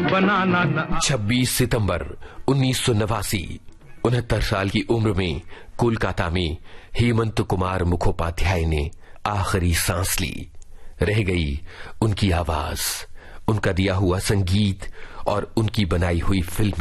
बनाना न। 26 सितंबर 1989, 69 साल की उम्र में कोलकाता में हेमंत कुमार मुखोपाध्याय ने आखिरी सांस ली। रह गई उनकी आवाज, उनका दिया हुआ संगीत और उनकी बनाई हुई फिल्म।